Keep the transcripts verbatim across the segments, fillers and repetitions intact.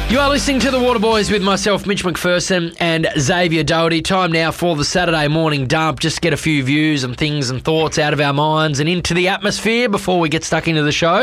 You are listening to The Waterboys with myself, Mitch McPherson, and Xavier Doherty. Time now for the Saturday morning dump. Just get a few views and things and thoughts out of our minds and into the atmosphere before we get stuck into the show.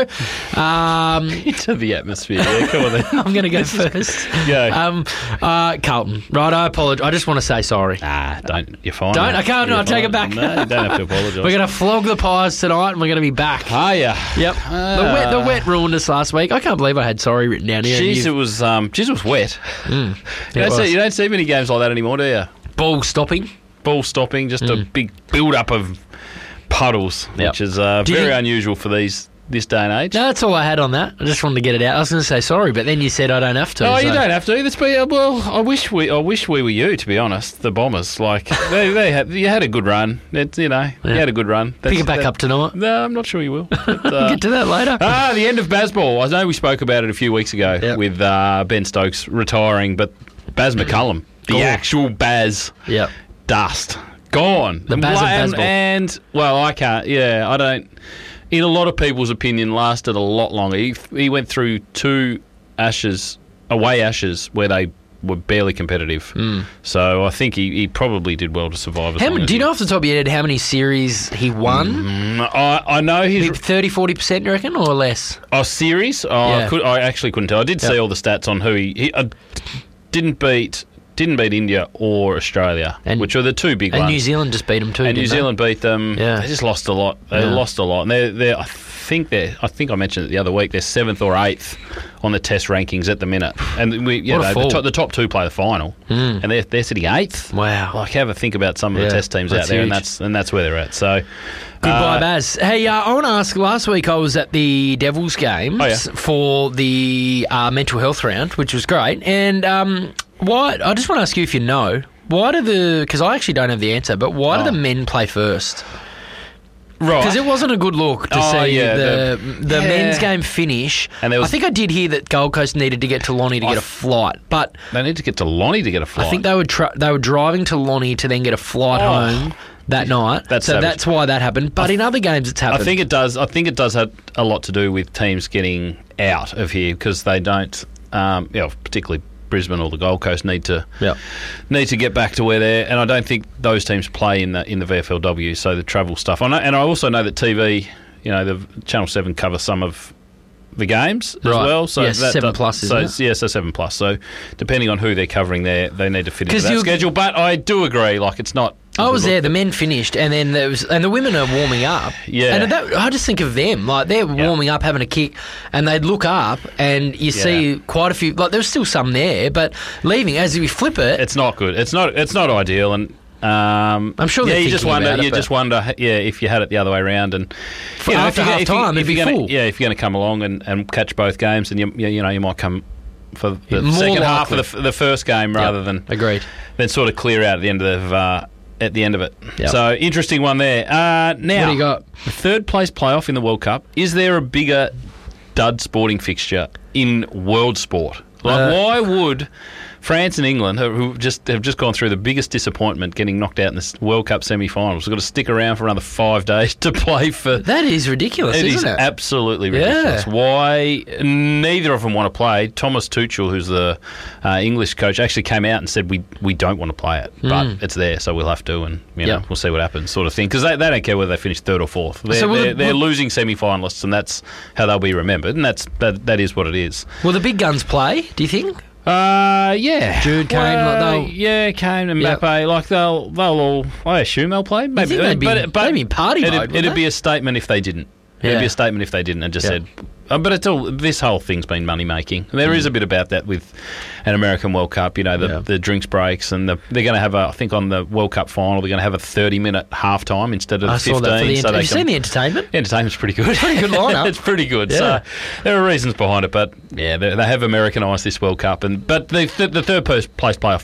Um, into the atmosphere, yeah. Come on then. I'm going to go first. Go. Um, uh, Carlton, right, I apologise. I just want to say sorry. Nah, don't. You're fine. Don't? mate. I can't. You're I take fine. it back. No, you don't have to apologise. We're going to flog the Pies tonight and we're going to be back. Are ya? Yep. Uh, the wet the wet ruined us last week. I can't believe I had sorry written down here. Jeez, it was, um, jeez, it was wet. Mm, you, don't see, you don't see many games like that anymore, do you? Ball stopping. Ball stopping, just Mm. a big build-up of puddles, Yep. which is uh, Do you very think- unusual for these this day and age. No, that's all I had on that. I just wanted to get it out. I was going to say sorry, but then you said I don't have to. Oh, you so- don't have to. That's be, uh, well, I wish we, I wish we were you. To be honest, the Bombers, like they, they had, you had a good run. It's, you know, Yeah. you had a good run. That's, Pick it back that- up tonight. No, I'm not sure you will. But, We'll uh, get to that later. ah, the end of Bazball. I know we spoke about it a few weeks ago Yep. with uh, Ben Stokes retiring, but Baz McCullum, the Gone. actual Baz, Yep. dust gone. The Baz of and, Bazball. and well, I can't. Yeah, I don't. In a lot of people's opinion, lasted a lot longer. He, he went through two Ashes, away Ashes, where they were barely competitive. Mm. So I think he, he probably did well to survive. As How long many, as do you he- know off the top of your head how many series he won? Mm, I, I know he's thirty, forty percent, you reckon, or less? a series. Oh, Yeah. I, could, I actually couldn't tell. I did see Yep. all the stats on who he, he uh, didn't beat. Didn't beat India or Australia, And- which were the two big And ones. New Zealand just beat him too. and New didn't they? Zealand beat them. Yeah. They just lost a lot. They Yeah. lost a lot, and they're, they're I think they're. I think I mentioned it the other week. They're seventh or eighth on the Test rankings at the minute, and we, you What a know, fall. the top, the top two play the final, Mm. and they're they're sitting eighth. Wow. Like, have a think about some of Yeah, the Test teams out that's there, and huge. that's and that's where they're at. So, Goodbye, uh, Baz. Hey, uh, I want to ask, last week I was at the Devils games Oh, yeah. for the uh, mental health round, which was great. And um, why? I just want to ask you if you know, why do the, because I actually don't have the answer, but why Oh. do the men play first? right. Because it wasn't a good look to Oh, see yeah, the the- the yeah. men's game finish. And there was- I think I did hear that Gold Coast needed to get to Lonnie to I get a th- flight, but They need to get to Lonnie to get a flight. I think they were tra- they were driving to Lonnie to then get a flight Oh. home that night. That's so savage. that's why that happened. But in other games, it's I happened. think it does. I think it does have a lot to do with teams getting out of here because they don't, um, you know, particularly Brisbane or the Gold Coast need to Yeah. need to get back to where they're. And I don't think those teams play in the in the V F L W. So the travel stuff. I know, and I also know that T V, you know, the Channel Seven cover some of the games as Right. well. So Yes, that, seven that- plus, So isn't it's- yeah, so seven plus. So depending on who they're covering, there they need to fit into 'Cause that you- schedule. But I do agree, like it's not. I was there. The men finished, and then there was, and the women are warming up. Yeah. and that, I just think of them like they're warming up, having a kick, and they'd look up, and you see quite a few. Like there's still some there, but leaving as we flip it. It's not good. It's not. It's not ideal, and um, I'm sure Yeah, they're you just thinking wonder. about it, you but- just wonder. Yeah, if you had it the other way around, and you know, after if you're, half if you- time, if it'd be you're gonna, full. Yeah, if you're going to come along and, and catch both games, then you you, you know you might come for the More second half likely. of the, the first game rather Yep. than Agreed. then sort of clear out at the end of uh, at the end of it. Yep. So interesting one there. Uh, now, What do you got? the third place playoff in the World Cup. Is there a bigger dud sporting fixture in world sport? Like, Uh, why would France and England, who who just have just gone through the biggest disappointment, getting knocked out in the World Cup semi-finals, have got to stick around for another five days to play for? That is ridiculous, It isn't is it? absolutely ridiculous. Yeah. Why neither of them want to play? Thomas Tuchel, who's the uh, English coach, actually came out and said we we don't want to play it, but Mm. it's there, so we'll have to, and you know Yeah. we'll see what happens, sort of thing. Because they, they don't care whether they finish third or fourth. They're, So will they're, the- they're will- losing semi-finalists, and that's how they'll be remembered, and that's that that is what it is. Will the big guns play? Do you think? Uh, yeah, Jude, Kane, like Well, they'll- yeah, Kane and Yep. Mbappe, like they'll they'll all. I assume they'll play. Maybe, think they'd be- but, but they'd be in party it'd, mode, wouldn't It'd they? be a statement if they didn't. Yeah. It'd be a statement if they didn't and just Yeah. said. Uh, but it's all. This whole thing's been money making. There is a bit about that with an American World Cup. You know, the, Yeah. the drinks breaks, and the, they're going to have a. I think on the World Cup final, they're going to have a thirty minute half time instead of I the saw fifteen. that for the. so Ent- they have you can- seen the entertainment? Entertainment's pretty good. Pretty good lineup. It's pretty good. Yeah. So there are reasons behind it, but yeah, they, they have Americanised this World Cup, and but the the, the third post- place playoff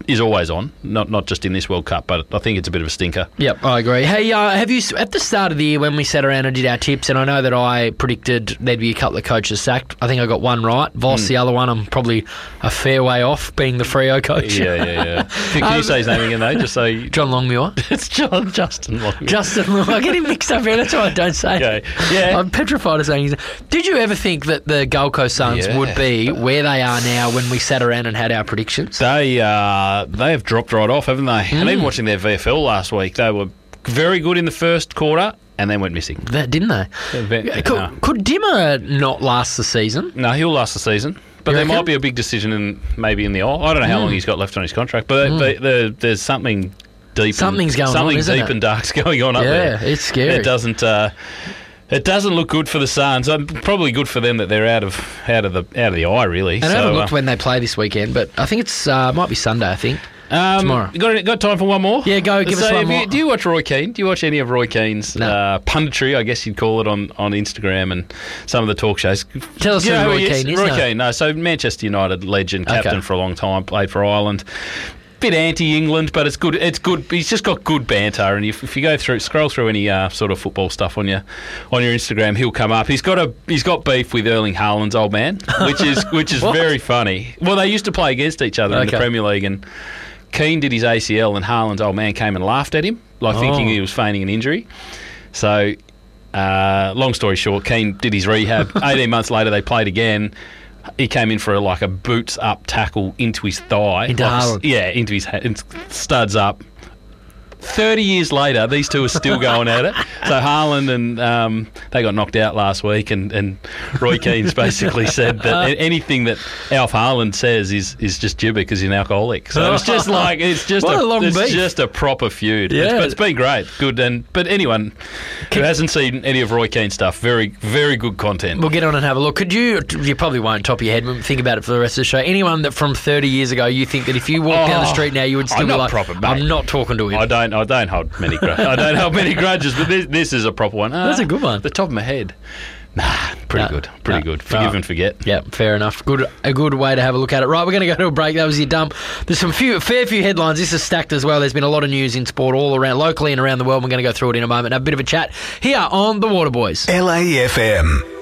is always on, not not just in this World Cup, but I think it's a bit of a stinker. Yep, I agree. Hey, uh, have you at the start of the year when we sat around and did our tips, and I know that I predicted there'd be a couple of coaches sacked. I think I got one right. Voss, mm. the other one, I'm probably a fair way off being the Freo coach. Yeah, yeah, yeah. Can um, you say his name again though? Just so you... John Longmuir. It's John Justin Longmuir. Justin Longmuir. I get him mixed up here. That's why I don't say. Okay. Yeah. I'm petrified of saying his name. Did you ever think that the Gold Coast Suns yeah. would be where they are now when we sat around and had our predictions? They uh, they have dropped right off, haven't they? Mm. And even watching their V F L last week, they were very good in the first quarter and then went missing. That didn't they? Yeah, could, no. could Dimmer not last the season? No, he'll last the season. But You there reckon? might be a big decision in maybe in the off. I don't know how Mm. long he's got left on his contract, but Mm. the, the, there's something deep. Something's and, going on, something isn't deep it? and dark's going on up Yeah, there. it's scary. It doesn't. Uh, it doesn't look good for the Suns. Um, probably good for them that they're out of out of the out of the eye, really. And I so, haven't looked uh, when they play this weekend, but I think it's uh, might be Sunday. I think. Um, Tomorrow. Got, got time for one more? Yeah, go, give so us one have you- more. do you watch Roy Keane? Do you watch any of Roy Keane's No. uh, punditry, I guess you'd call it, on, on Instagram and some of the talk shows? Tell us Do you who know Roy he is? Keane is, Roy no. Keane, no. So Manchester United legend, captain Okay. for a long time, played for Ireland. Bit anti-England, but it's good. It's good. He's just got good banter, and if, if you go through, scroll through any uh, sort of football stuff on your on your Instagram, he'll come up. He's got a he's got beef with Erling Haaland's old man, which is which is What? very funny. Well, they used to play against each other in the Okay. Premier League, and Keane did his A C L, and Haaland's old man came and laughed at him, like Oh. thinking he was feigning an injury. So, uh, long story short, Keane did his rehab. eighteen months later, they played again. He came in for a, like a boots up tackle into his thigh. Into like, Haaland. Yeah, into his ha- studs up. Thirty years later, these two are still going at it. So Haaland and um, they got knocked out last week, and, and Roy Keane's basically said that a- anything that Alf Haaland says is, is just gibber because he's an alcoholic. So it's just like it's just What a, a long it's beef. just a proper feud. It's, Yeah. but it's been great, good. And but anyone who hasn't seen any of Roy Keane's stuff, very very good content. We'll get on and have a look. Could you? You probably won't top of your head. When think about it for the rest of the show. Anyone that from thirty years ago, you think that if you walk down the Oh, street now, you would still I'm be not like, proper, mate. I'm not talking to him. I don't. I don't hold many. Gr- I don't hold many grudges, but this, this is a proper one. Uh, That's a good one. The top of my head. Nah, pretty No, good. Pretty no. good. Forgive Oh. and forget. Yeah, fair enough. Good, a good way to have a look at it. Right, we're going to go to a break. That was your dump. There's some few, fair few headlines. This is stacked as well. There's been a lot of news in sport all around, locally and around the world. We're going to go through it in a moment. Have a bit of a chat here on the Water Boys. L A F M.